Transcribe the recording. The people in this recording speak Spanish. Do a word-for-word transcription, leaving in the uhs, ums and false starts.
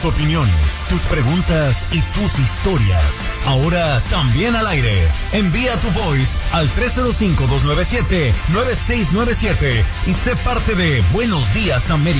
Tus opiniones, tus preguntas y tus historias. Ahora también al aire. Envía tu voice al tres cero cinco, dos nueve siete, nueve seis nueve siete y sé parte de Buenos Días América.